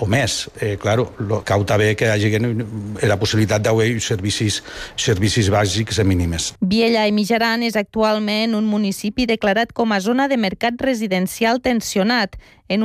o més. Claro, cau també que hi hagi la possibilitat d'haver servicis bàsics mínims. Vielha i Mijaran és actualment un municipi declarat com a zona de mercat residencial tensionat. En